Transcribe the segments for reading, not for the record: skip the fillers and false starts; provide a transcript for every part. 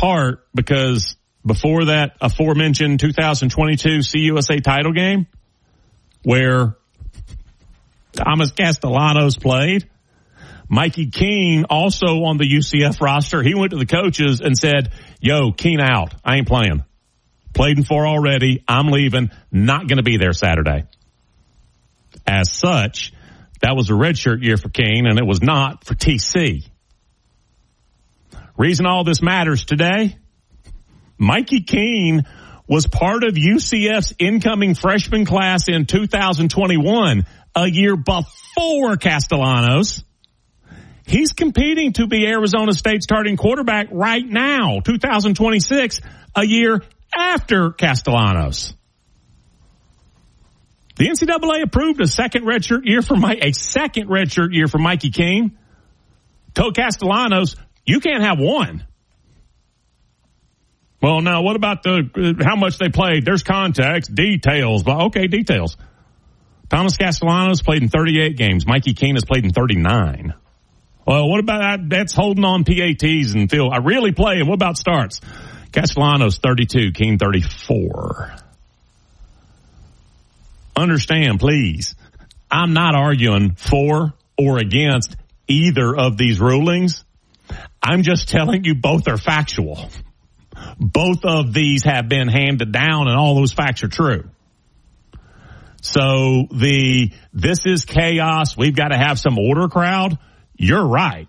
part because before that aforementioned 2022 CUSA title game where Thomas Castellanos played, Mikey Keene, also on the UCF roster, he went to the coaches and said, yo, Keene out. I ain't playing. Played in 4 already. I'm leaving. Not going to be there Saturday. As such, that was a redshirt year for Keene, and it was not for TC. Reason all this matters today, Mikey Keene was part of UCF's incoming freshman class in 2021, a year before Castellanos. He's competing to be Arizona State's starting quarterback right now, 2026, a year after Castellanos. The NCAA approved a second redshirt year for Mikey Keene. Told Castellanos, you can't have one. Well, now what about how much they played? There's context, details. Okay, details. Thomas Castellanos played in 38 games. Mikey Keene has played in 39. Well, what about that? That's holding on PATs and feel I really play. And what about starts? Castellanos 32, Keene 34. Understand, please. I'm not arguing for or against either of these rulings. I'm just telling you both are factual. Both of these have been handed down and all those facts are true. So this is chaos. We've got to have some order crowd. You're right.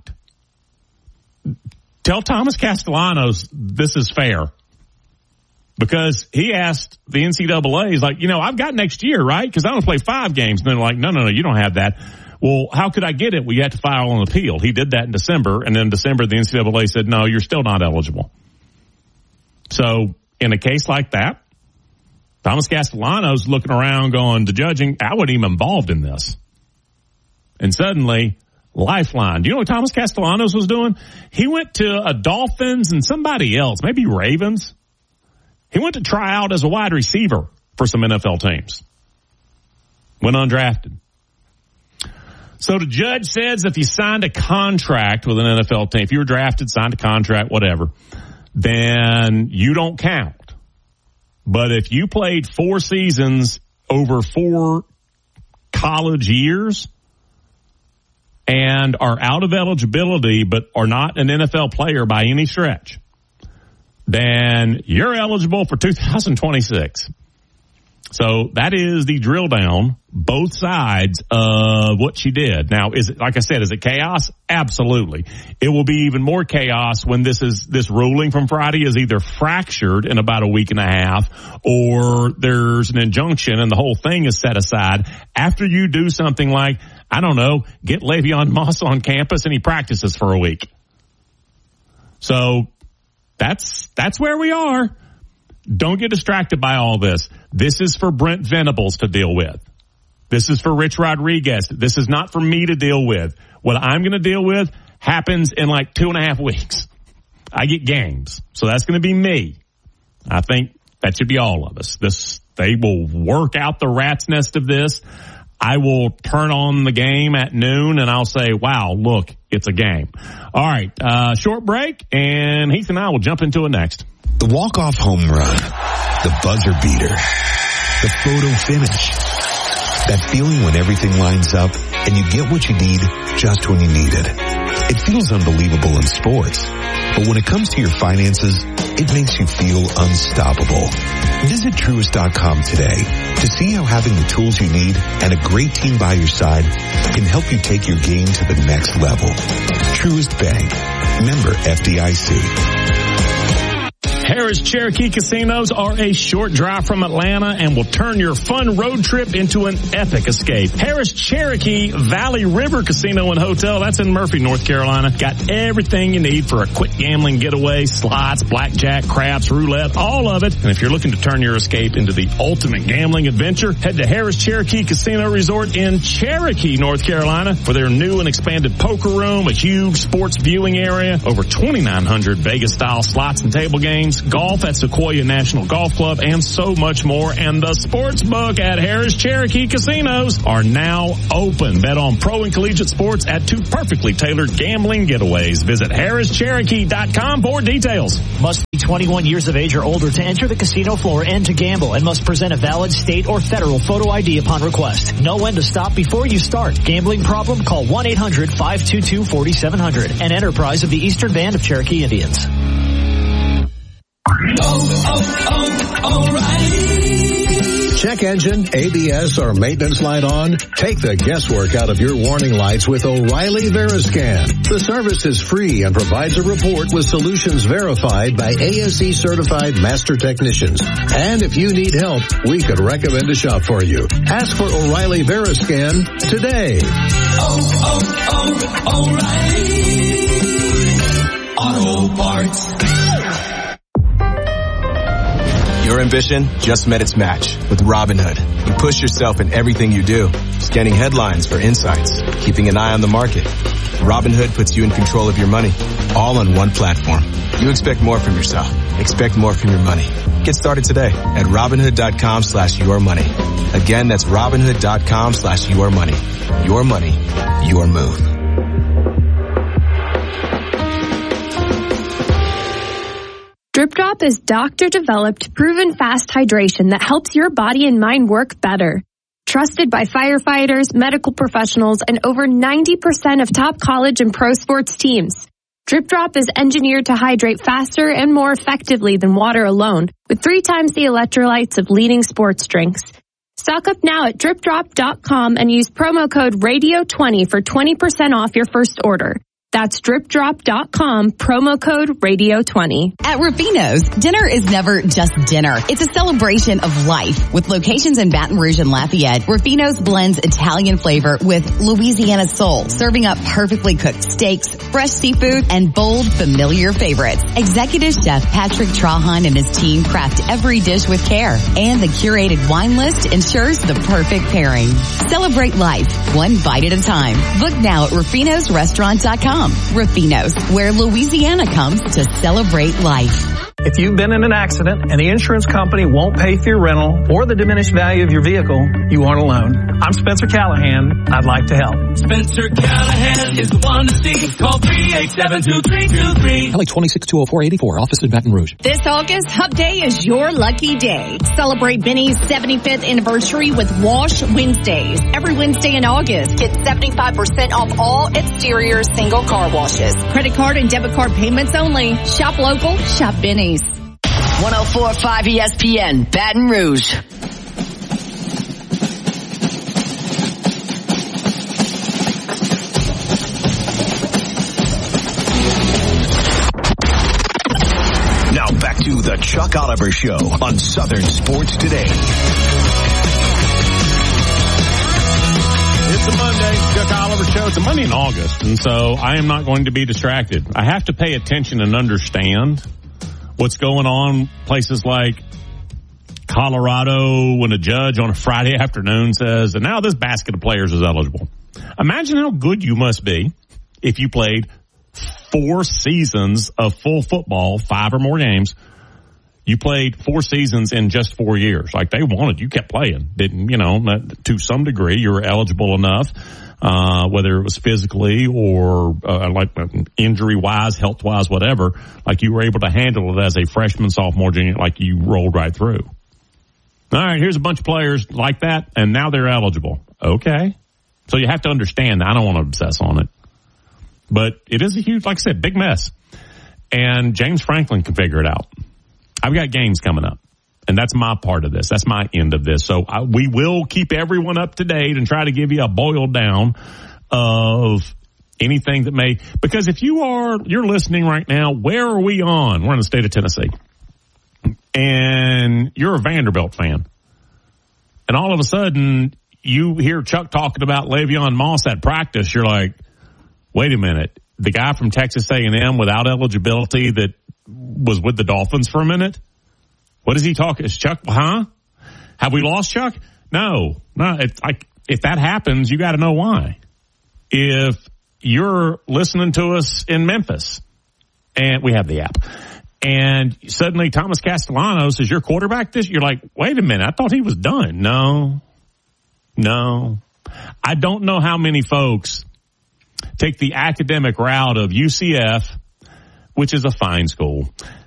Tell Thomas Castellanos this is fair. Because he asked the NCAA, he's like, I've got next year, right? Because I want to play 5 games. And they're like, no, you don't have that. Well, how could I get it? Well, you had to file an appeal. He did that in December. And then in December, the NCAA said, no, you're still not eligible. So in a case like that, Thomas Castellanos looking around going to judging, I wasn't even involved in this. And suddenly, Lifeline. Do you know what Thomas Castellanos was doing? He went to a Dolphins and somebody else, maybe Ravens. He went to try out as a wide receiver for some NFL teams. Went undrafted. So the judge says if you signed a contract with an NFL team, if you were drafted, signed a contract, whatever, then you don't count. But if you played 4 seasons over 4 college years and are out of eligibility but are not an NFL player by any stretch, then you're eligible for 2026. So that is the drill down, both sides of what she did. Now, is it, like I said, is it chaos? Absolutely. It will be even more chaos when this ruling from Friday is either fractured in about a week and a half or there's an injunction and the whole thing is set aside after you do something like, I don't know, get Le'Veon Moss on campus and he practices for a week. So that's where we are. Don't get distracted by all this. This is for Brent Venables to deal with. This is for Rich Rodriguez. This is not for me to deal with. What I'm going to deal with happens in like 2.5 weeks. I get games. So that's going to be me. I think that should be all of us. They will work out the rat's nest of this. I will turn on the game at noon and I'll say, wow, look, it's a game. All right. Short break and Heath and I will jump into it next. The walk-off home run, the buzzer beater, the photo finish, that feeling when everything lines up and you get what you need just when you need it. It feels unbelievable in sports, but when it comes to your finances, it makes you feel unstoppable. Visit Truist.com today to see how having the tools you need and a great team by your side can help you take your game to the next level. Truist Bank, member FDIC. Harrah's Cherokee Casinos are a short drive from Atlanta and will turn your fun road trip into an epic escape. Harrah's Cherokee Valley River Casino and Hotel, that's in Murphy, North Carolina. Got everything you need for a quick gambling getaway, slots, blackjack, craps, roulette, all of it. And if you're looking to turn your escape into the ultimate gambling adventure, head to Harrah's Cherokee Casino Resort in Cherokee, North Carolina for their new and expanded poker room, a huge sports viewing area, over 2,900 Vegas-style slots and table games, golf at Sequoia National Golf Club, and so much more. And the sportsbook at Harris Cherokee Casinos are now open. Bet on pro and collegiate sports at 2 perfectly tailored gambling getaways. Visit HarrisCherokee.com for details. Must be 21 years of age or older to enter the casino floor and to gamble, and must present a valid state or federal photo ID upon request. Know when to stop before you start. Gambling problem? Call 1-800-522-4700. An enterprise of the Eastern Band of Cherokee Indians. O'Reilly. Check engine, ABS, or maintenance light on? Take the guesswork out of your warning lights with O'Reilly Veriscan. The service is free and provides a report with solutions verified by ASE certified master technicians. And if you need help, we could recommend a shop for you. Ask for O'Reilly Veriscan today. O'Reilly Auto Parts. Your ambition just met its match with Robinhood. You push yourself in everything you do, scanning headlines for insights, keeping an eye on the market. Robinhood puts you in control of your money, all on one platform. You expect more from yourself. Expect more from your money. Get started today at Robinhood.com/yourmoney. Again, that's Robinhood.com/yourmoney. Your money, your move. Drip Drop is doctor-developed, proven fast hydration that helps your body and mind work better. Trusted by firefighters, medical professionals, and over 90% of top college and pro sports teams. Drip Drop is engineered to hydrate faster and more effectively than water alone, with 3 times the electrolytes of leading sports drinks. Stock up now at DripDrop.com and use promo code RADIO20 for 20% off your first order. That's DripDrop.com, promo code Radio20. At Rufino's, dinner is never just dinner. It's a celebration of life. With locations in Baton Rouge and Lafayette, Rufino's blends Italian flavor with Louisiana soul, serving up perfectly cooked steaks, fresh seafood, and bold, familiar favorites. Executive Chef Patrick Trahan and his team craft every dish with care, and the curated wine list ensures the perfect pairing. Celebrate life, one bite at a time. Book now at Rufino'sRestaurant.com. Rufino's, where Louisiana comes to celebrate life. If you've been in an accident and the insurance company won't pay for your rental or the diminished value of your vehicle, you aren't alone. I'm Spencer Callahan. I'd like to help. Spencer Callahan is the one to see. Call 387-2323. LA 2620484, office in Baton Rouge. This August, Hump Day is your lucky day. Celebrate Benny's 75th anniversary with Wash Wednesdays. Every Wednesday in August, get 75% off all exterior single car washes. Credit card and debit card payments only. Shop local, shop Benny's. 104.5 ESPN, Baton Rouge. Now back to the Chuck Oliver Show on Southern Sports Today. It's a Monday, Chuck Oliver Show. It's a Monday in August, and so I am not going to be distracted. I have to pay attention and understand what's going on places like Colorado when a judge on a Friday afternoon says, and now this basket of players is eligible. Imagine how good you must be if you played 4 seasons of full football, 5 or more games. You played 4 seasons in just 4 years. Like they wanted, you kept playing. Didn't, to some degree, you were eligible enough, whether it was physically or like injury-wise, health-wise, whatever. Like you were able to handle it as a freshman, sophomore, junior, like you rolled right through. All right, here's a bunch of players like that, and now they're eligible. Okay. So you have to understand that. I don't want to obsess on it. But it is a huge, like I said, big mess. And James Franklin can figure it out. I've got games coming up, and that's my part of this. That's my end of this. So we will keep everyone up to date and try to give you a boiled down of anything that may, because if you're listening right now, where are we on? We're in the state of Tennessee, and you're a Vanderbilt fan, and all of a sudden you hear Chuck talking about Le'Veon Moss at practice. You're like, wait a minute, the guy from Texas A&M without eligibility that was with the Dolphins for a minute? What is he talking? Is Chuck, huh? Have we lost Chuck? No. It's like, if that happens, you got to know why. If you're listening to us in Memphis, and we have the app, and suddenly Thomas Castellanos is your quarterback this, you're like, wait a minute, I thought he was done. No. I don't know how many folks take the academic route of UCF, which is a fine school,